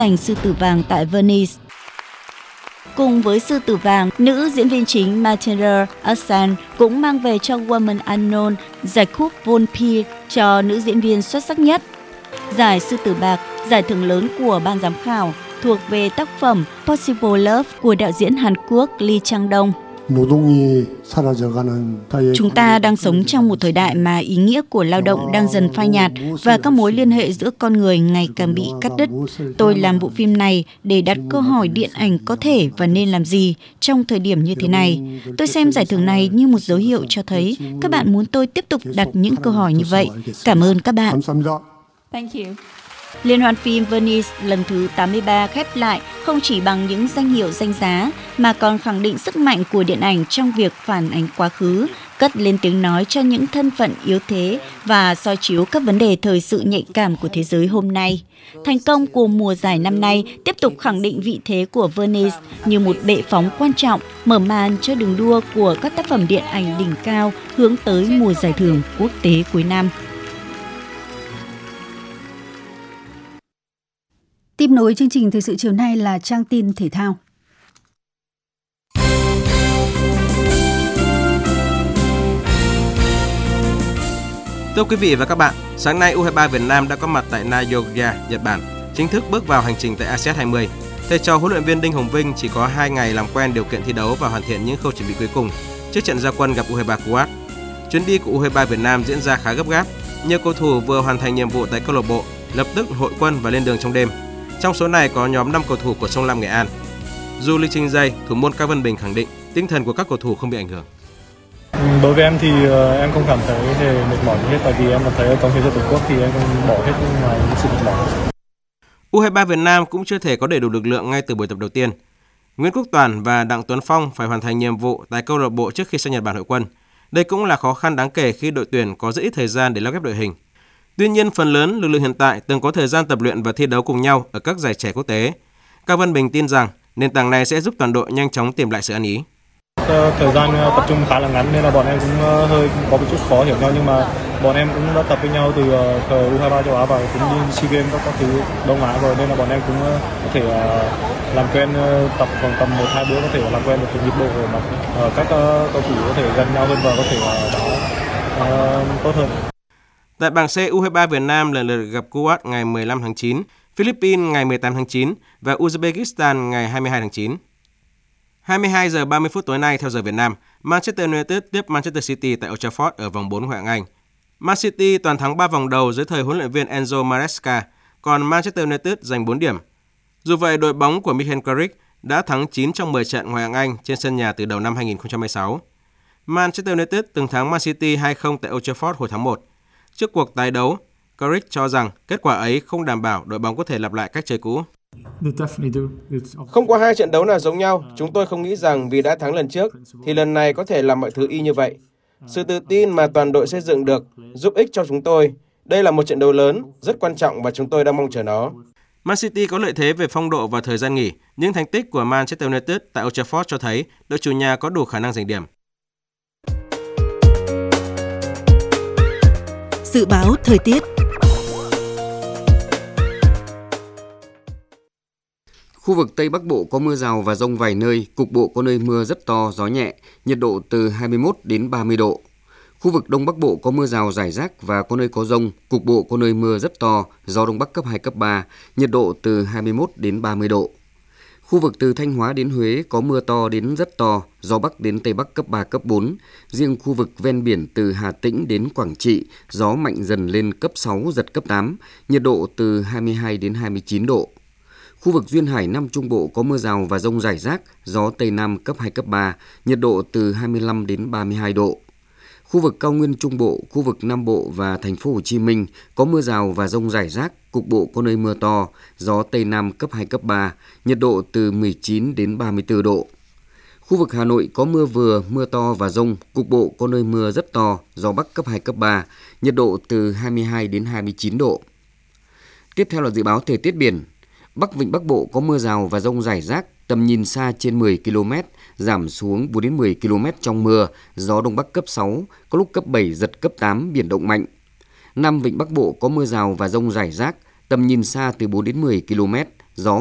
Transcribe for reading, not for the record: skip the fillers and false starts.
ảnh Sư tử vàng tại Venice. Cùng với Sư tử vàng, nữ diễn viên chính Matilda Arndt cũng mang về cho Woman Unknown giải cúp Volpi cho nữ diễn viên xuất sắc nhất. Giải Sư tử bạc, giải thưởng lớn của ban giám khảo, thuộc về tác phẩm Possible Love của đạo diễn Hàn Quốc Lee Chang-dong. Chúng ta đang sống trong một thời đại mà ý nghĩa của lao động đang dần phai nhạt và các mối liên hệ giữa con người ngày càng bị cắt đứt. Tôi làm bộ phim này để đặt câu hỏi điện ảnh có thể và nên làm gì trong thời điểm như thế này. Tôi xem giải thưởng này như một dấu hiệu cho thấy các bạn muốn tôi tiếp tục đặt những câu hỏi như vậy. Cảm ơn các bạn. Thank you. Liên hoan phim Venice lần thứ 83 khép lại không chỉ bằng những danh hiệu danh giá mà còn khẳng định sức mạnh của điện ảnh trong việc phản ánh quá khứ, cất lên tiếng nói cho những thân phận yếu thế và soi chiếu các vấn đề thời sự nhạy cảm của thế giới hôm nay. Thành công của mùa giải năm nay tiếp tục khẳng định vị thế của Venice như một bệ phóng quan trọng, mở màn cho đường đua của các tác phẩm điện ảnh đỉnh cao hướng tới mùa giải thưởng quốc tế cuối năm. Tiếp nối chương trình thời sự chiều nay là trang tin thể thao. Thưa quý vị và các bạn, sáng nay U23 Việt Nam đã có mặt tại Nagoya, Nhật Bản, chính thức bước vào hành trình tại ASEAN 20. Thầy trò huấn luyện viên Đinh Hồng Vinh chỉ có 2 ngày làm quen điều kiện thi đấu và hoàn thiện những khâu chuẩn bị cuối cùng trước trận ra quân gặp U23 Kuwait. Chuyến đi của U23 Việt Nam diễn ra khá gấp gáp, nhiều cầu thủ vừa hoàn thành nhiệm vụ tại câu lạc bộ, lập tức hội quân và lên đường trong đêm. Trong số này có nhóm 5 cầu thủ của Sông Lam Nghệ An. Dù lịch trình dày, thủ môn Cao Văn Bình khẳng định tinh thần của các cầu thủ không bị ảnh hưởng. Đối với em thì em không cảm thấy mệt mỏi hết, tại vì em cảm thấy trong thế giới Tổ quốc thì em không bỏ hết ngoài những sự mệt mỏi. U23 Việt Nam cũng chưa thể có đầy đủ lực lượng ngay từ buổi tập đầu tiên. Nguyễn Quốc Toản và Đặng Tuấn Phong phải hoàn thành nhiệm vụ tại câu lạc bộ trước khi sang Nhật Bản hội quân. Đây cũng là khó khăn đáng kể khi đội tuyển có rất ít thời gian để lắp ghép đội hình. Tuy nhiên, phần lớn lực lượng hiện tại từng có thời gian tập luyện và thi đấu cùng nhau ở các giải trẻ quốc tế. Cao Văn Bình tin rằng nền tảng này sẽ giúp toàn đội nhanh chóng tìm lại sự ăn ý. Thời gian tập trung khá là ngắn nên là bọn em cũng hơi có một chút khó hiểu nhau, nhưng mà bọn em cũng đã tập với nhau từ thời U23 châu Á và cũng đi SEA Games các thứ Đông Á rồi, nên là bọn em cũng có thể làm quen, tập khoảng tầm 1-2 bữa có thể làm quen được nhịp độ mà các cầu thủ có thể gần nhau hơn và có thể đá tốt hơn. Tại bảng C, U23 Việt Nam lần lượt gặp Kuwait ngày 15 tháng 9, Philippines ngày 18 tháng 9 và Uzbekistan ngày 22 tháng 9. 22 giờ 30 phút tối nay theo giờ Việt Nam, Manchester United tiếp Manchester City tại Old Trafford ở vòng 4 Ngoại hạng Anh. Man City toàn thắng 3 vòng đầu dưới thời huấn luyện viên Enzo Maresca, còn Manchester United giành 4 điểm. Dù vậy, đội bóng của Michael Carrick đã thắng 9 trong 10 trận Ngoại hạng Anh trên sân nhà từ đầu năm 2016. Manchester United từng thắng Man City 2-0 tại Old Trafford hồi tháng 1. Trước cuộc tái đấu, Carrick cho rằng kết quả ấy không đảm bảo đội bóng có thể lặp lại cách chơi cũ. Không có hai trận đấu nào giống nhau, chúng tôi không nghĩ rằng vì đã thắng lần trước thì lần này có thể làm mọi thứ y như vậy. Sự tự tin mà toàn đội xây dựng được giúp ích cho chúng tôi. Đây là một trận đấu lớn, rất quan trọng và chúng tôi đang mong chờ nó. Man City có lợi thế về phong độ và thời gian nghỉ, nhưng thành tích của Manchester United tại Old Trafford cho thấy đội chủ nhà có đủ khả năng giành điểm. Dự báo thời tiết. Khu vực Tây Bắc Bộ có mưa rào và dông vài nơi, cục bộ có nơi mưa rất to, gió nhẹ, nhiệt độ từ 21 đến 30 độ. Khu vực Đông Bắc Bộ có mưa rào rải rác và có nơi có dông, cục bộ có nơi mưa rất to, gió Đông Bắc cấp 2, cấp 3, nhiệt độ từ 21 đến 30 độ. Khu vực từ Thanh Hóa đến Huế có mưa to đến rất to, gió Bắc đến Tây Bắc cấp 3, cấp 4. Riêng khu vực ven biển từ Hà Tĩnh đến Quảng Trị, gió mạnh dần lên cấp 6, giật cấp 8, nhiệt độ từ 22 đến 29 độ. Khu vực Duyên Hải Nam Trung Bộ có mưa rào và dông rải rác, gió Tây Nam cấp 2, cấp 3, nhiệt độ từ 25 đến 32 độ. Khu vực Cao Nguyên Trung Bộ, khu vực Nam Bộ và thành phố Hồ Chí Minh có mưa rào và dông rải rác, cục bộ có nơi mưa to, gió Tây Nam cấp 2, cấp 3, nhiệt độ từ 19 đến 34 độ. Khu vực Hà Nội có mưa vừa, mưa to và dông, cục bộ có nơi mưa rất to, gió Bắc cấp 2, cấp 3, nhiệt độ từ 22 đến 29 độ. Tiếp theo là dự báo thời tiết biển. Bắc Vịnh Bắc Bộ có mưa rào và dông rải rác, tầm nhìn xa trên 10 km, giảm xuống 4 đến 10 km trong mưa, gió Đông Bắc cấp 6, có lúc cấp 7, giật cấp 8, biển động mạnh. Nam Vịnh Bắc Bộ có mưa rào và dông rải rác, tầm nhìn xa từ 4 đến 10 km,